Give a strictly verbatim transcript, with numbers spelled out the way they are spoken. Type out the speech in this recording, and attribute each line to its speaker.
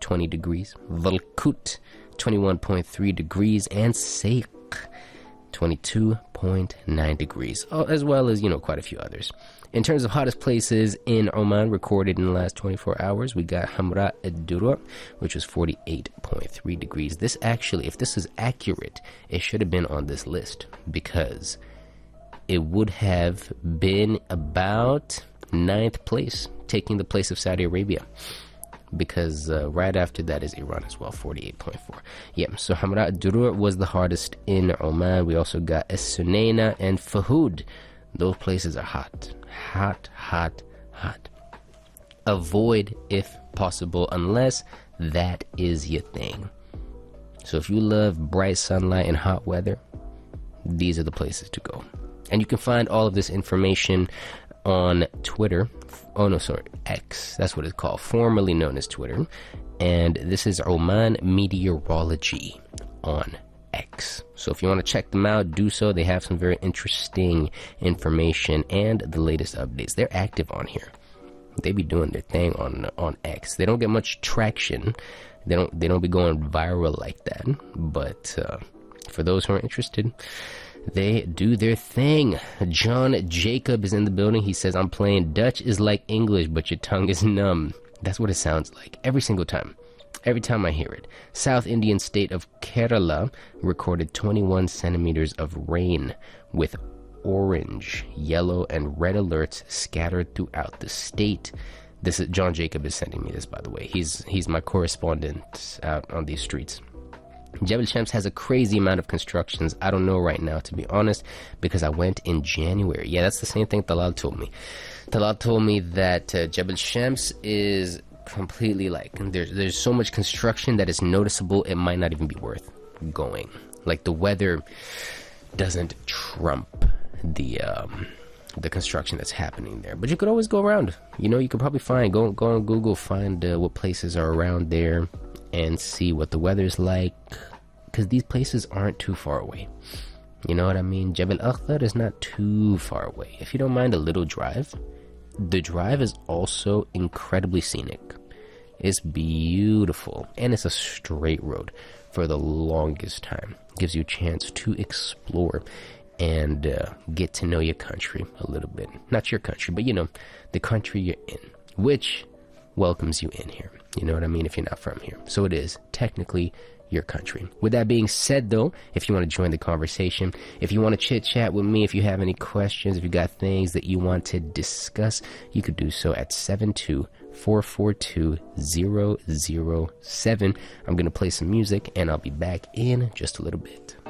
Speaker 1: twenty degrees, Valkut, twenty-one point three degrees, and Seyq, twenty-two point nine degrees, oh, as well as, you know, quite a few others. In terms of hottest places in Oman recorded in the last twenty-four hours, we got Hamra ad-Durra, which was forty-eight point three degrees. This actually, if this is accurate, it should have been on this list, because it would have been about ninth place, taking the place of Saudi Arabia, because uh, right after that is Iran as well, forty-eight point four. Yeah, so Hamra ad-Durra was the hardest in Oman. We also got Es-Sunaina and Fahud. Those places are hot. Hot, hot, hot. Avoid if possible, unless that is your thing. So if you love bright sunlight and hot weather, these are the places to go. And you can find all of this information on Twitter. Oh no, sorry, X. That's what it's called, formerly known as Twitter. And this is Oman Meteorology on X. So if you want to check them out, do so. They have some very interesting information and the latest updates. They're active on here. They be doing their thing on on X. They don't get much traction. They don't they don't be going viral like that. But uh, for those who are interested, they do their thing. John Jacob is in the building. He says, I'm playing Dutch is like English, but your tongue is numb. That's what it sounds like every single time. Every time I hear it. South Indian state of Kerala recorded twenty-one centimeters of rain with orange, yellow, and red alerts scattered throughout the state. This is John Jacob is sending me this, by the way. He's he's my correspondent out on these streets. Jebel Shams has a crazy amount of constructions. I don't know right now, to be honest, because I went in January. Yeah, that's the same thing Talal told me. Talal told me that uh, Jebel Shams is completely like, there's, there's so much construction that it's noticeable it might not even be worth going. Like, the weather doesn't trump the um, the construction that's happening there. But you could always go around. You know, you could probably find, go, go on Google, find uh, what places are around there, and see what the weather's like, because these places aren't too far away. You know what I mean? Jebel Akhdar is not too far away. If you don't mind a little drive, the drive is also incredibly scenic. It's beautiful, and it's a straight road for the longest time. Gives you a chance to explore and uh, get to know your country a little bit. Not your country, but you know, the country you're in, which welcomes you in here. You know what I mean? If you're not from here. So it is technically your country. With that being said, though, if you want to join the conversation, if you want to chit chat with me, if you have any questions, if you got things that you want to discuss, you could do so at seven two four four two zero zero seven. I'm going to play some music and I'll be back in just a little bit.